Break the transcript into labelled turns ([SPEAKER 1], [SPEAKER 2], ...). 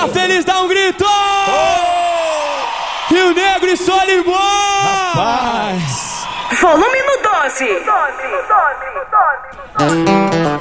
[SPEAKER 1] tá feliz, dá um grito! Rio Negro e Solimões! Rapaz!
[SPEAKER 2] Volume no 12.